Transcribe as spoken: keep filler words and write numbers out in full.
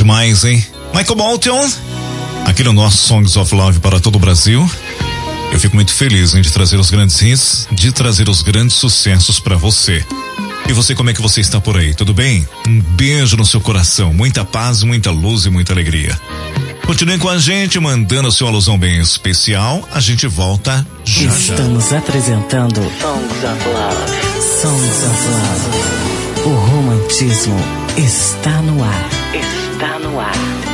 demais, hein? Michael Bolton, aqui no nosso Songs of Love para todo o Brasil. Eu fico muito feliz, hein, de trazer os grandes hits, de trazer os grandes sucessos para você. E você, como é que você está por aí? Tudo bem? Um beijo no seu coração, muita paz, muita luz e muita alegria. Continue com a gente, mandando a sua alusão bem especial. A gente volta já. Estamos apresentando Songs of Love. Songs of Love. O romantismo está no ar. Está no ar.